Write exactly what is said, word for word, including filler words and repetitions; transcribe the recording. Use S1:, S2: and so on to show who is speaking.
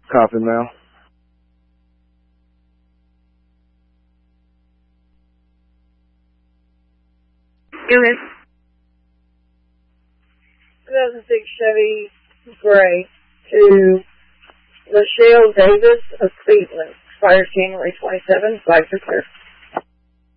S1: Copy, ma'am.
S2: Here is two thousand six Chevy Gray to Michelle Davis of Cleveland. Expires January twenty-seventh. Life is clear.